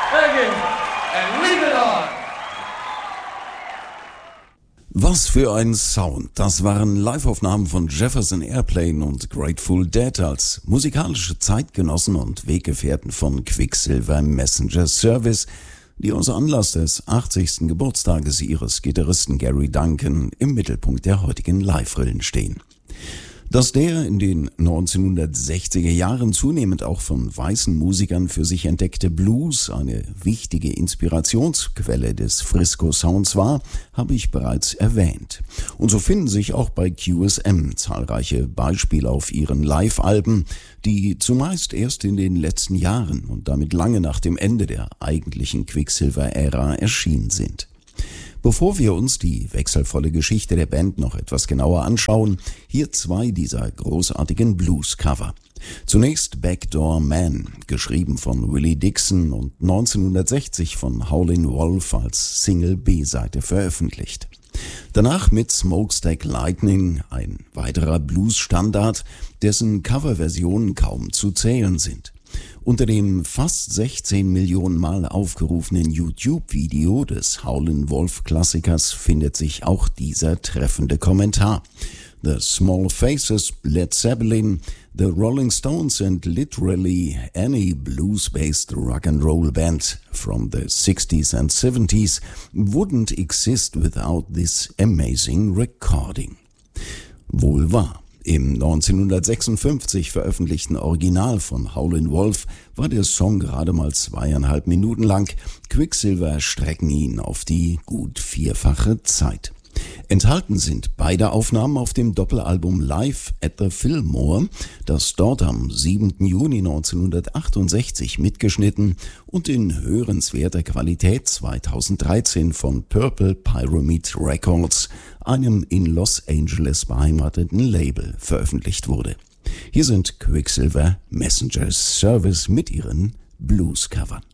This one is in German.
Thank you. And leave it on. Was für ein Sound. Das waren Liveaufnahmen von Jefferson Airplane und Grateful Dead als musikalische Zeitgenossen und Weggefährten von Quicksilver Messenger Service, die aus Anlass des 80. Geburtstages ihres Gitarristen Gary Duncan im Mittelpunkt der heutigen Live-Rillen stehen. Dass der in den 1960er Jahren zunehmend auch von weißen Musikern für sich entdeckte Blues eine wichtige Inspirationsquelle des Frisco-Sounds war, habe ich bereits erwähnt. Und so finden sich auch bei QSM zahlreiche Beispiele auf ihren Live-Alben, die zumeist erst in den letzten Jahren und damit lange nach dem Ende der eigentlichen Quicksilver-Ära erschienen sind. Bevor wir uns die wechselvolle Geschichte der Band noch etwas genauer anschauen, hier zwei dieser großartigen Blues-Cover. Zunächst Backdoor Man, geschrieben von Willie Dixon und 1960 von Howlin' Wolf als Single B-Seite veröffentlicht. Danach mit Smokestack Lightning, ein weiterer Blues-Standard, dessen Coverversionen kaum zu zählen sind. Unter dem fast 16 Millionen Mal aufgerufenen YouTube-Video des Howlin' Wolf-Klassikers findet sich auch dieser treffende Kommentar. The Small Faces, Led Zeppelin, The Rolling Stones and literally any blues-based rock and roll band from the 60s and 70s wouldn't exist without this amazing recording. Wohl wahr. Im 1956 veröffentlichten Original von Howlin' Wolf war der Song gerade mal 2,5 Minuten lang. Quicksilver strecken ihn auf die gut vierfache Zeit. Enthalten sind beide Aufnahmen auf dem Doppelalbum Live at the Fillmore, das dort am 7. Juni 1968 mitgeschnitten und in hörenswerter Qualität 2013 von Purple Pyramid Records, einem in Los Angeles beheimateten Label, veröffentlicht wurde. Hier sind Quicksilver Messenger Service mit ihren Blues-Covern.